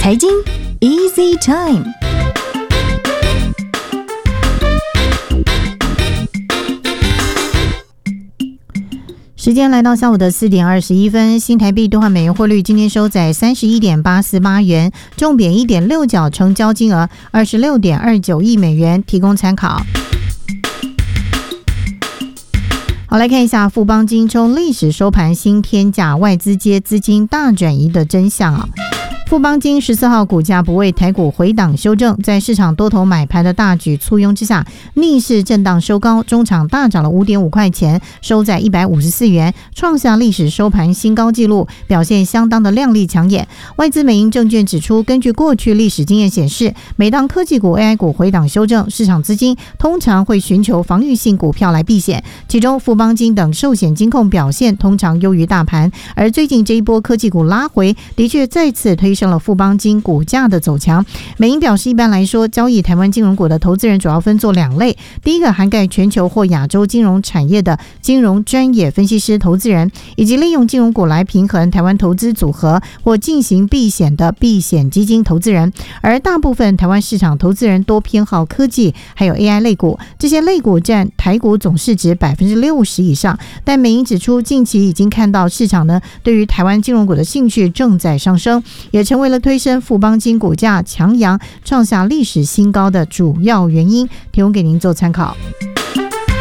财经 Easy Time。时间来到下午的4点21分，新台币兑换美元汇率今天收在 31.848 元，重贬 1.6 角，成交金额 26.29 亿美元，提供参考。好，来看一下富邦金冲历史收盘新天价，外资接资金大转移的真相啊。富邦金14号股价不为台股回档修正，在市场多头买盘的大举簇拥之下，逆势震荡收高，中场大涨了 5.5 块钱，收在154元，创下历史收盘新高纪录，表现相当的亮丽抢眼。外资美银证券指出，根据过去历史经验显示，每当科技股 AI 股回档修正，市场资金通常会寻求防御性股票来避险，其中富邦金等寿险金控表现通常优于大盘，而最近这一波科技股拉回，的确再次推升了富邦金股价的走强。美银表示，一般来说，交易台湾金融股的投资人主要分作2类，第一个涵盖全球或亚洲金融产业的金融专业分析师投资人，以及利用金融股来平衡台湾投资组合或进行避险的避险基金投资人。而大部分台湾市场投资人多偏好科技还有 AI 类股，这些类股占台股总市值 60% 以上。但美银指出，近期已经看到市场呢对于台湾金融股的兴趣正在上升，也成为了推升富邦金股价强扬创下历史新高的主要原因，提供给您做参考。